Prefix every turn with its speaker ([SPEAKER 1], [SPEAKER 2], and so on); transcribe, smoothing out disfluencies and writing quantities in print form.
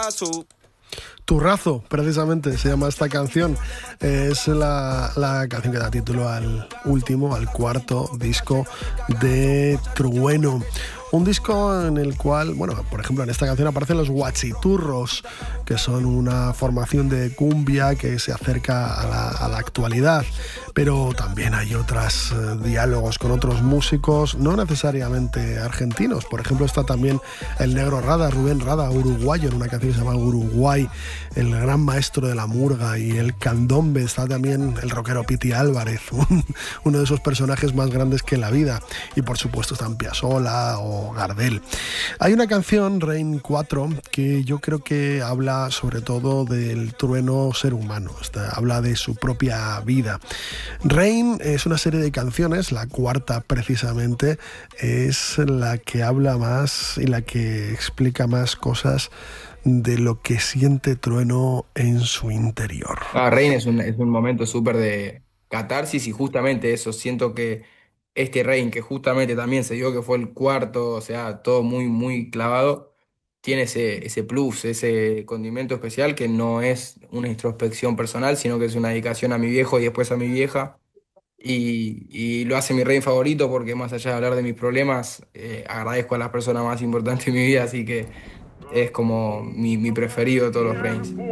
[SPEAKER 1] Turrazo, precisamente, se llama esta canción. Es la canción que da título al cuarto disco de Trueno. Un disco en el cual, bueno, por ejemplo, en esta canción aparecen los Guachiturros, que son una formación de cumbia que se acerca a la actualidad. Pero también hay otros diálogos con otros músicos, no necesariamente argentinos. Por ejemplo, está también el negro Rada, Rubén Rada, uruguayo, en una canción que se llama Uruguay, el gran maestro de la murga y el candombe. Está también el rockero Piti Álvarez, uno de esos personajes más grandes que la vida. Y por supuesto están Piazzolla o Gardel. Hay una canción, Rain 4, que yo creo que habla sobre todo del trueno ser humano. Habla de su propia vida. Rain es una serie de canciones, la cuarta precisamente, es la que habla más y la que explica más cosas de lo que siente Trueno en su interior.
[SPEAKER 2] Reina es un momento súper de catarsis y justamente eso, siento que este Reign, que justamente también se dio que fue el cuarto, o sea, todo muy, muy clavado, tiene ese plus, ese condimento especial que no es una introspección personal, sino que es una dedicación a mi viejo y después a mi vieja. Y lo hace mi Reign favorito porque más allá de hablar de mis problemas, agradezco a las personas más importantes de mi vida, así que es como mi preferido de todos los Reigns.